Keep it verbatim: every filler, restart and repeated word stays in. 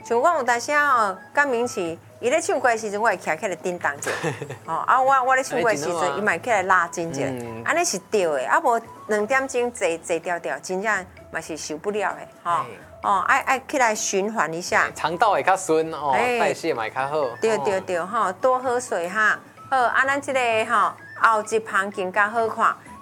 像我有当时啊，江明琪伊咧唱歌的时阵，我会徛起来叮当者，哦啊，我我咧唱歌的时阵，伊嘛起来拉筋者，安尼是对的，啊无两点钟坐坐调调，真正嘛是受不了的，吼。哦，爱爱起来循环一下， 肠道会较顺哦，代谢嘛会较好。 对对对，吼，多喝水哈。好，啊，咱这个吼后一旁更加好看。